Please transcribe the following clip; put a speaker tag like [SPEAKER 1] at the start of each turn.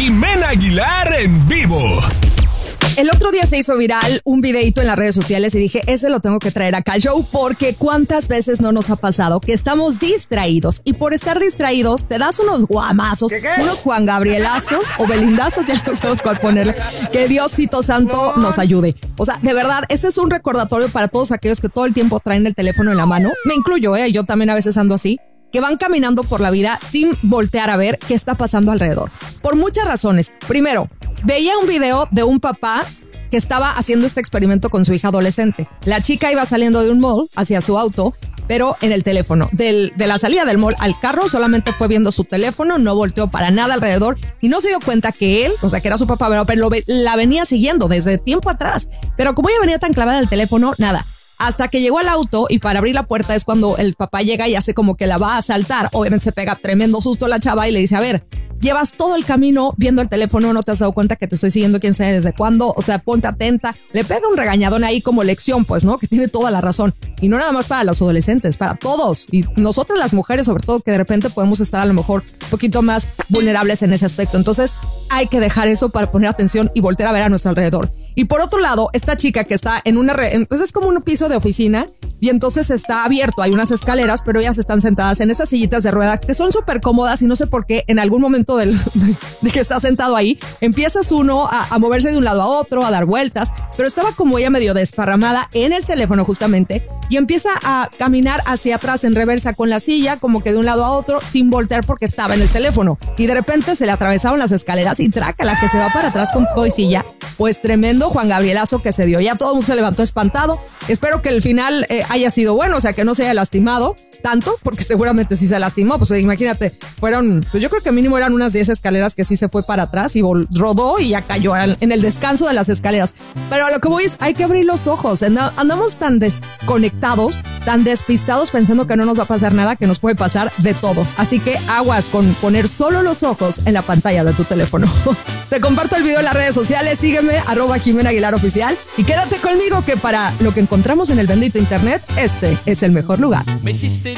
[SPEAKER 1] Jimena Aguilar en vivo.
[SPEAKER 2] El otro día se hizo viral un videito en las redes sociales y dije, ese lo tengo que traer acá al show porque cuántas veces no nos ha pasado que estamos distraídos y por estar distraídos te das unos guamazos, unos Juan Gabrielazos o Belindazos, ya no sabemos cuál ponerle. Que Diosito Santo nos ayude. O sea, de verdad, ese es un recordatorio para todos aquellos que todo el tiempo traen el teléfono en la mano. Me incluyo, yo también a veces ando así. Que van caminando por la vida sin voltear a ver qué está pasando alrededor. Por muchas razones. Primero, veía un video de un papá que estaba haciendo este experimento con su hija adolescente. La chica iba saliendo de un mall hacia su auto, pero en el teléfono. De la salida del mall al carro solamente fue viendo su teléfono, no volteó para nada alrededor y no se dio cuenta que él, o sea que era su papá, pero la venía siguiendo desde tiempo atrás. Pero como ella venía tan clavada en el teléfono, nada. Hasta que llegó al auto y para abrir la puerta es cuando el papá llega y hace como que la va a asaltar. Obviamente se pega tremendo susto a la chava y le dice, a ver, llevas todo el camino viendo el teléfono, no te has dado cuenta que te estoy siguiendo quién sabe desde cuándo, o sea, ponte atenta. Le pega un regañadón ahí como lección, pues, ¿no? Que tiene toda la razón. Y no nada más para los adolescentes, para todos. Y nosotras las mujeres, sobre todo, que de repente podemos estar a lo mejor un poquito más vulnerables en ese aspecto. Entonces, hay que dejar eso para poner atención y voltear a ver a nuestro alrededor. Y por otro lado, esta chica que está en pues es como un piso de oficina y entonces está abierto, hay unas escaleras, pero ellas están sentadas en estas sillitas de ruedas que son súper cómodas y no sé por qué en algún momento de que está sentado ahí, empiezas uno a moverse de un lado a otro, a dar vueltas, pero estaba como ella medio desparramada en el teléfono justamente y empieza a caminar hacia atrás en reversa con la silla, como que de un lado a otro, sin voltear porque estaba en el teléfono. Y de repente se le atravesaron las escaleras y trácala que se va para atrás con todo y silla. Pues tremendo Juan Gabrielazo que se dio. Ya todo el mundo se levantó espantado. Espero que el final haya sido bueno, o sea, que no se haya lastimado tanto, porque seguramente sí se lastimó. Pues imagínate, fueron, pues yo creo que mínimo eran unas 10 escaleras que sí se fue para atrás y rodó y ya cayó en el descanso de las escaleras. Pero a lo que voy es, hay que abrir los ojos. Andamos tan desconectados, tan despistados pensando que no nos va a pasar nada, que nos puede pasar de todo. Así que aguas con poner solo los ojos en la pantalla de tu teléfono. Te comparto el video en las redes sociales, sígueme, @Jimena Aguilar Oficial y quédate conmigo que para lo que encontramos en el bendito internet, este es el mejor lugar.